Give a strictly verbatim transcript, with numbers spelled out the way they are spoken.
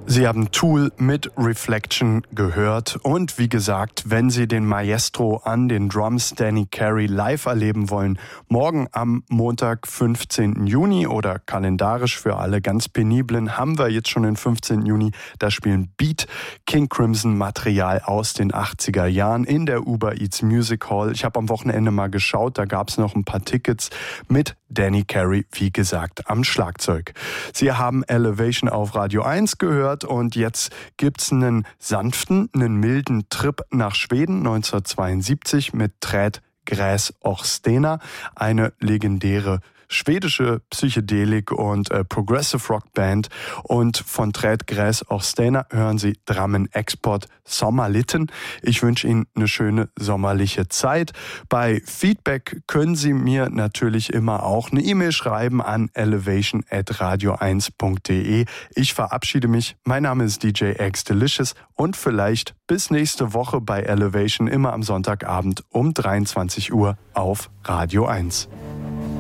Sie haben Tool mit Reflection gehört und wie gesagt, wenn Sie den Maestro an den Drums Danny Carey live erleben wollen, morgen am Montag, fünfzehnten Juni oder kalendarisch für alle ganz peniblen, haben wir jetzt schon den fünfzehnten Juni, da spielen Beat, King Crimson Material aus den achtziger Jahren in der Uber Eats Music Hall. Ich habe am Wochenende mal geschaut, da gab es noch ein paar Tickets mit Danny Carey, wie gesagt, am Schlagzeug. Sie haben Elevation auf Radio eins gehört und jetzt gibt's einen sanften, einen milden Trip nach Schweden neunzehnhundertzweiundsiebzig mit Träd Gräs Orstena, eine legendäre schwedische Psychedelik- und äh, Progressive Rock Band. Und von Träd Gräs Orstena hören Sie Drammen Export Sommerlitten. Ich wünsche Ihnen eine schöne sommerliche Zeit. Bei Feedback können Sie mir natürlich immer auch eine E-Mail schreiben an elevation at radio eins punkt de. Ich verabschiede mich. Mein Name ist D J X Delicious und vielleicht bis nächste Woche bei Elevation, immer am Sonntagabend um dreiundzwanzig Uhr auf Radio eins.